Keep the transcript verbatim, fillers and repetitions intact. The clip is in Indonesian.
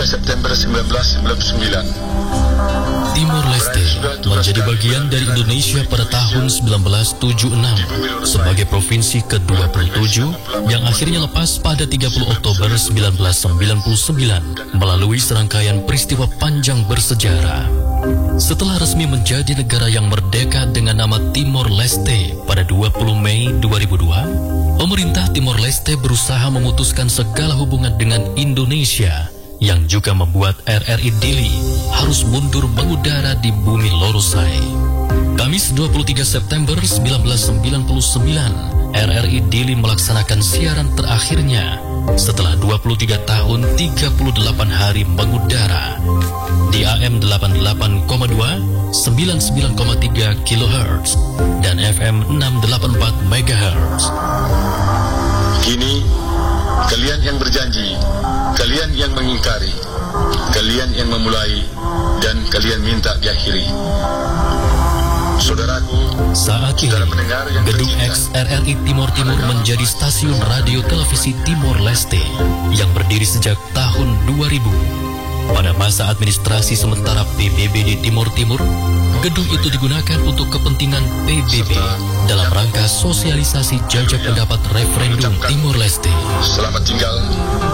tiga September sembilan belas sembilan puluh sembilan. Timor Leste menjadi bagian dari Indonesia pada tahun seribu sembilan ratus tujuh puluh enam sebagai provinsi ke dua puluh tujuh yang akhirnya lepas pada tiga puluh Oktober seribu sembilan ratus sembilan puluh sembilan melalui serangkaian peristiwa panjang bersejarah. Setelah resmi menjadi negara yang merdeka dengan nama Timor Leste pada dua puluh Mei dua ribu dua, pemerintah Timor Leste berusaha memutuskan segala hubungan dengan Indonesia yang juga membuat R R I Dili harus mundur mengudara di bumi Lorosai. Kamis dua puluh tiga September seribu sembilan ratus sembilan puluh sembilan, R R I Dili melaksanakan siaran terakhirnya setelah dua puluh tiga tahun tiga puluh delapan hari mengudara di A M delapan puluh delapan koma dua, sembilan puluh sembilan koma tiga kilohertz dan F M enam puluh delapan koma empat megahertz. Kini, kalian yang berjanji, kalian yang mengingkari, kalian yang memulai, dan kalian minta diakhiri. Saudaraku, saat ini, Gedung X R R I Timor Timur menjadi stasiun radio televisi Timor Leste yang berdiri sejak tahun dua ribu. Pada masa administrasi sementara P B B di Timor Timur, gedung itu digunakan untuk kepentingan P B B dalam rangka sosialisasi jajak pendapat referendum Timor Leste. Selamat tinggal